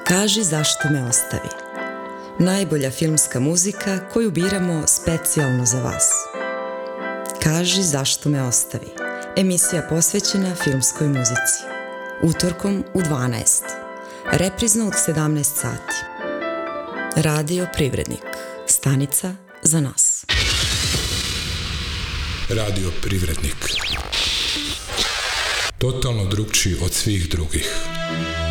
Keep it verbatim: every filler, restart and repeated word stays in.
Kaži zašto me ostavi. Najbolja filmska muzika koju biramo specijalno za vas. Kaži zašto me ostavi. Emisija posvećena filmskoj muzici. Utorkom u dvanaest. Reprizno od sedamnaest sati. Radio Privrednik. Stanica za nas. Radio Privrednik. Totalno drugčiji od svih drugih.